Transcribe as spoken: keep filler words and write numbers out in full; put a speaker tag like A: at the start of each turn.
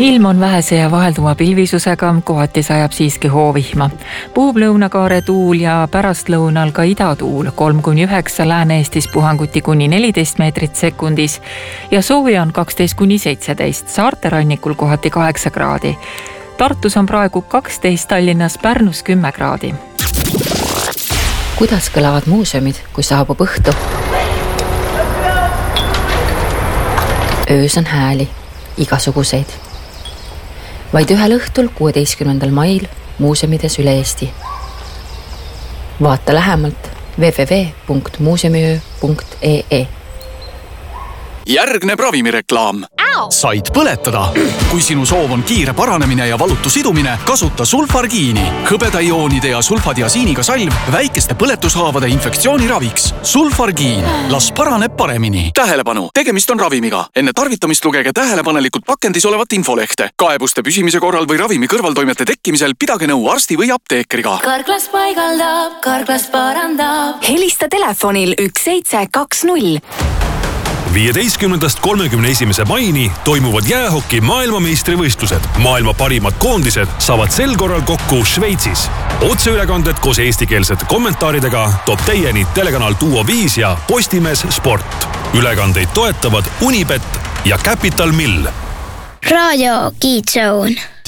A: Ilm on vähese ja vahelduma pilvisusega, kohati sajab siiski hoovihma. Puhub lõunakaare tuul ja pärastlõunal ka idatuul, kolm kuni üheksa, Lääne-Eestis puhanguti kuni neliteist meetrit sekundis ja sooja on kaksteist kuni seitseteist, saarte rannikul kohati kaheksa kraadi. Tartus on praegu kaksteist, Tallinnas, Pärnus kümme kraadi.
B: Kuidas kõlavad muuseumid, kui saabub õhtu? Öös on hääli, igasuguseid. Vaid ühel õhtul kuueteistkümnendal mail muuseumides üle Eesti. Vaata lähemalt w w w punkt muuseumiöö punkt e e.
C: Järgneb ravimireklaam. Said põletada. Kui sinu soov on kiire paranemine ja valutu sidumine, kasuta sulfargiini. Hõbedaioonide ja sulfadiasiiniga salv väikeste põletushaavade infektsiooni raviks. Sulfargiin. Las paraneb paremini. Tähelepanu. Tegemist on ravimiga. Enne tarvitamist lugege tähelepanelikult pakendis olevat infolehte. Kaebuste püsimise korral või ravimi kõrvaltoimete tekkimisel pidage nõu arsti või apteekriga.
D: Karklas paigaldab, Karklas parandab.
E: Helista telefonil üks seitse kaks null.
F: viieteistkümnendast kolmekümne esimese maini toimuvad jäähoki maailmameistrivõistlused. Maailma parimad koondised saavad sel korral kokku Šveitsis. Otseülekanded koos eestikeelsete kommentaaridega toob teieni telekanal Duo viis ja Postimees Sport. Ülekandeid toetavad Unibet ja Capital Mill.
G: Raadio Kids Zone.